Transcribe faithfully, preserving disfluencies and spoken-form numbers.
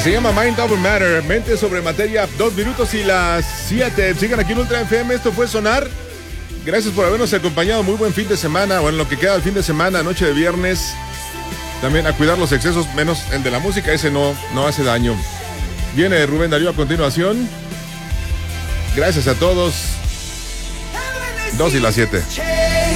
Se llama Mind Over Matter, mente sobre materia, dos minutos y las siete. Sigan aquí en Ultra F M, esto fue Sonar. Gracias por habernos acompañado, muy buen fin de semana, o en lo que queda del fin de semana, noche de viernes. También a cuidar los excesos, menos el de la música, ese no, no hace daño. Viene Rubén Darío a continuación. Gracias a todos. Dos y las siete.